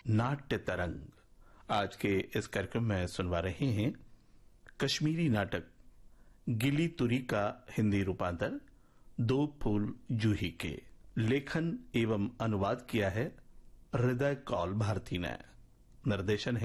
नाट्य तरंग। आज के इस कार्यक्रम में सुनवा रहे हैं कश्मीरी नाटक गिली तुरी का हिंदी रूपांतर दो फूल जूही के। लेखन एवं अनुवाद किया है हृदय कौल भारती ने। निर्देशन है